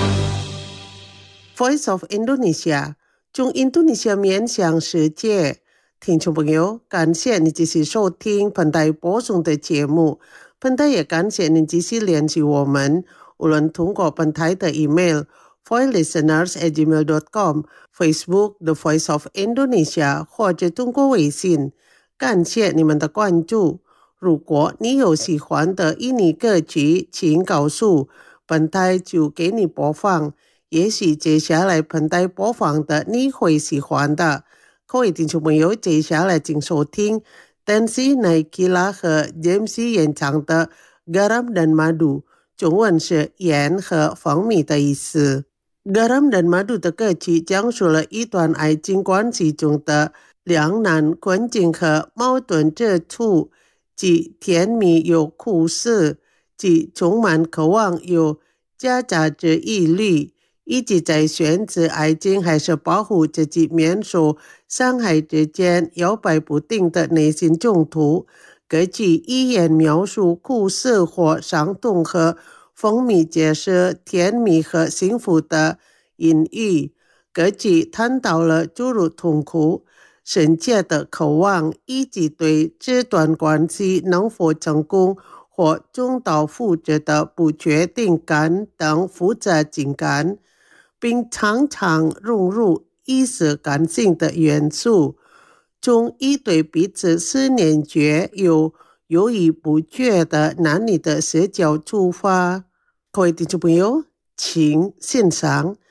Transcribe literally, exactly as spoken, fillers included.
Voice of Indonesia 从印度尼西亚面向世界。听众朋友，感谢你继续收听本台播送的节目。本台也感谢您继续联系我们，无论通过本台的 email voice listeners at gmail dot com Facebook The Voice of Indonesia 或者通过微信。感谢你们的关注。如果你有喜欢的印尼歌曲，请告诉本台就给你播放。也许接下来本台播放的你会喜欢的。各位听众朋友，接下来请收听 Tensi Naikila 和 James 演唱的 Garam dan Madu， 中文是盐和蜂蜜的意思。Garam dan Madu 的歌曲讲述了一段爱情关系中的两难困境和矛盾之处，既甜蜜又苦涩，既充满渴望又夹杂着疑虑，以及在选择爱情还是保护自己免受伤害之间摇摆不定的内心冲突。歌曲依然描述苦涩或伤痛和蜂蜜皆是甜蜜和幸福的隐喻。歌曲谈到了诸如痛苦、深切的渴望，以及对这段关系能否成功或重蹈覆辙的不确定感等复杂情感，并常常融入意识感性的元素，从一对彼此思念觉又犹豫不决的男女的视角出发。各位听众朋友，请欣赏